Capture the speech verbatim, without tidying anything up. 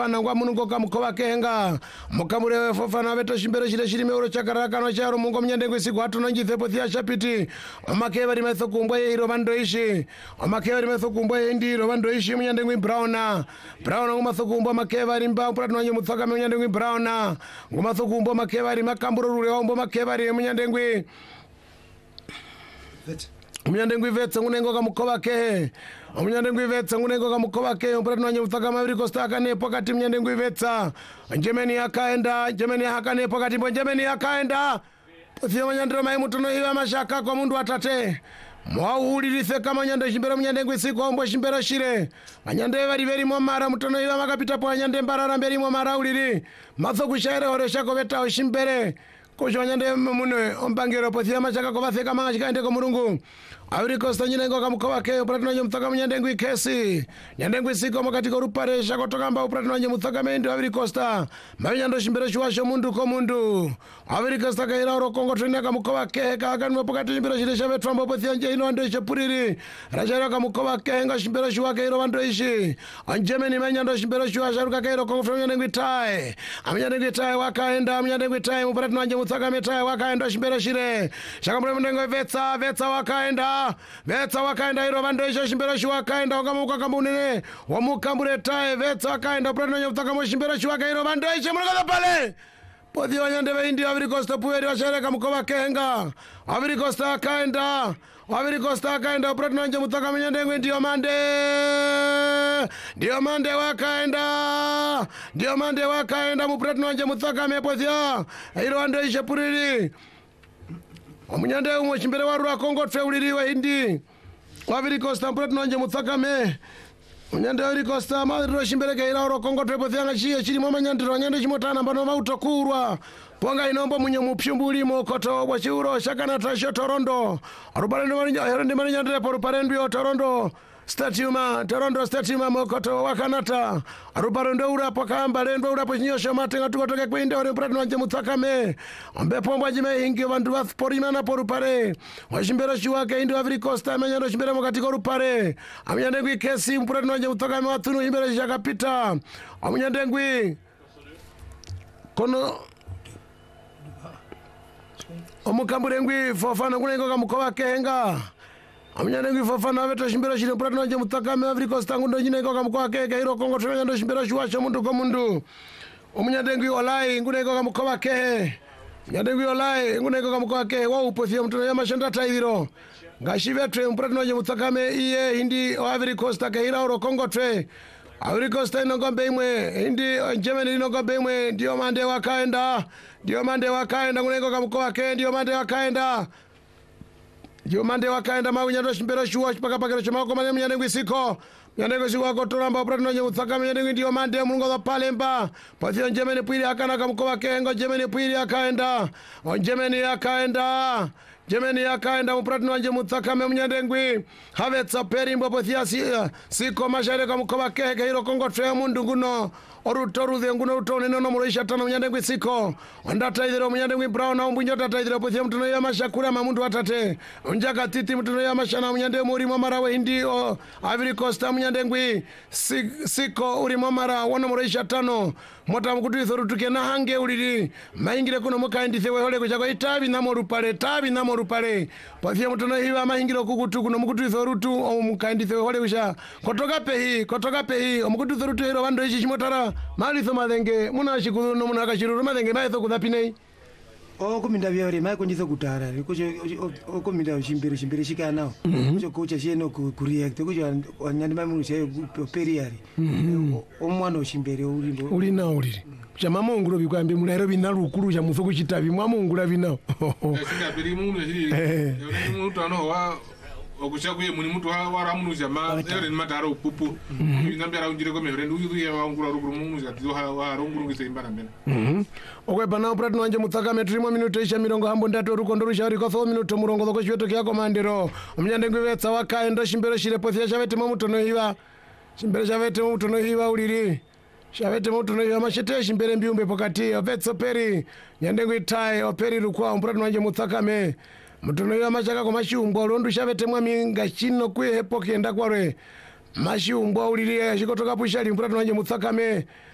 Nangwa munungo kamukoba kenga mukamure fofana veto shimbero shire shiri meuro chakaraka no charo mungo mnyandengo isiku hatu nanjithe pothia chapiti omakeva rimetho kumbwa iro vando ishi omakeva rimetho kumbwa indiro vando ishi mnyandengo browna browna ngumatho kumbwa makeva rimba prat nanje mutsaka mnyandengo browna ngumatho kumbwa makeva rimakamburo rure ombo makeva ri mnyandengo Mnyandengo ivetsa ngunengo kamukoba ke Mnyandengo ivetsa ngunengo kamukoba ke umprati nanye mutaka maviri kostaka ne pokati mnyandengo ivetsa njemeni yakaenda njemeni yakane pokati njemeni yakaenda pothia manyandiro mai mutono iwa mashaka kwa mundu atate mwaulirithe kama nyande shimbero mnyandengo isiku ombo shimbero shire manyande vari veri momara mutono iwa makapita po nyande mbarara mberi momara uliri matho kushaire oresha koveta shimbere Kusho nyande mune ombangiro pothia mashaka kovatheka manga chikaende ko murungu Aviri kosta nyinengo kamukoba ke uprati nanye mutaka mnyandengo ikesi nyandengo isiko makati ko rupare shako tokamba uprati nanye mutaka mendo aviri kosta manyando shimbere shwasho mundu ko mundu aviri kosta kaira ro kongo trenia kamukoba ke kaganwe pokati shimbere shire shave twambo pothia nje ino ando ishepuriri rajara kamukoba ke nga shimbere shwa ke iro vando ishi anjemeni manyando shimbere shwa sharuka ke iro kongo trenia nyandengo itai amnyandengo itai wakaenda amnyandengo itai uprati nanye mutaka metai wakaenda shimbere shire shaka mnyandengo vetsa vetsa wakaenda Vetsa wakaenda iro vando isho shimbero shwa wakaenda wakamuka kambunene wamukambure tae vetsa wakaenda uprati nanye mutaka mo shimbero shwa wakaenda iro vando isho mnukada pale Pothi wanyande ve indi aviri kosta puweri washareka mkoba kenga aviri kosta wakaenda aviri kosta wakaenda uprati nanye mutaka mnyandengo ndiyo mande ndiyo mande wakaenda ndiyo mande wakaenda muprati nanye mutaka mepothia iro vando isho puriri Omunyande umwe chimbere waru akongo tfeuliriwe hindi waviri kosta mprati nanje mutsaka me Munyande waviri kosta madhiro chimbere keira oro kongo tfepo thianga chiye chiri moma nyandiro nyande chimotana mbano mautokurwa Ponga inombo munye mupshumbuli mokoto wachiuro shakana trasho Torondo Arubarende mani nyandire poru parendrio Torondo Statiuma, Toronto Statiuma mokoto wakanata Arubarendo ura pakamba lendo ura pochinyo matenga tuko toke kwinde ore mprati nanje mutsaka me Ambe pomba jime ingi vandu vath porimana poru pare Washimbero shiwake indi waviri kosta menyando shimbere mokati koru pare Amnyandengwi kesi mprati nanje mutsaka me watunu himbere shakapita Amnyandengwi Kono Omukamburengwi fofana kunengo kamukoba kenga Amnyandengo fofana veto shimbero shire mprati nanje mutaka me aviri kosta ngundo nyinengo kamukoba keke iro kongo trenya shimbero shwasho mundu ko mundu Omnyandengo olai ngunengo kamukoba ke Nyandengo olai ngunengo kamukoba ke wa upothia mtu ya mashanda taidiro Ngashivetwe mprati nanje mutaka me iye hindi aviri kosta ke ira oro kongo tre Aviri kosta inongombe imwe hindi njemeni inongombe imwe ndiyo mande wakaenda ndiyo mande wakaenda ngunengo kamukoba ke ndiyo mande wakaenda Ndiyo mande wakaenda mawu nyando shimbero shuwa chipaka pakero chumako mane mnyandengo isiko Mnyandengo isiko wako toramba uprati nanye mutsaka mnyandengo ndiyo mande mungo za palemba Pothio njemeni pwiri akana kamukoba kengo njemeni pwiri akaenda Njemeni akaenda Jemeni yakaenda uprati nanje mutsaka me mnyandengwi havetsa perimbo pothia siko mashaire kamukoba keke iro kongo tre mundu nguno orutoru the nguno utone nono murisha tano mnyandengwi siko ondata idiro mnyandengwi brown na umbunyo tata idiro pothia mtuno ya mashakura mamundu watate unjaka titi mtuno ya mashana mnyande muri marawe hindi o aviri kosta mnyandengwi siko uri mara wono murisha tano mota mkutu ithorutuke na hange uliri maingire kuno muka indithewe hole kuchako itabi na morupare tabi na morupare pothia mtuno hiwa maingire kukutu kuno mkutu ithorutu o muka indithewe hole kusha kotoka pehi kotoka pehi o mkutu ithorutu hiro wando ishi shimotara mali thoma dhenge muna shikuru no muna kashiruru madhenge maitho kuthapinei O kuminda vyore mai kunjitho kutara kucho o kuminda shimbere shimbere shika nao kucho kucha sheno ku react kucho anyandi mai munu she periari o mwana shimbere ulimbo uli na uli chama monguro bikwambe mulero binarukuru cha mufe kuchitabi mwa mongura binao sika biri munu shiri munu tano wa okuchakuye muni mutu wara munu chama ere ni matara upupu ngambira unjire ko mehre nduyu ye wa ngura rukuru munu cha tizo wa runguru ngise imbana mbena mhm okwe bana uprati nanje mutsaka metrimo minuto isha mirongo hambo ndato rukondo rushari ko tho minuto murongo zoko shweto kyako mandiro umnyandengo vetsa wakaenda shimbero shire pothia shavete mutono hiwa shimbero shavete mutono hiwa uliri shavete mutono hiwa mashete shimbere mbiumbe pokati vetso peri nyandengo itai operi rukwa uprati nanje mutsaka me mutono hiwa mashaka ko mashumbo londu shavete mwami ngachino kwe hepo kenda kware mashumbo uliri shikotoka pushali uprati nanje mutsaka me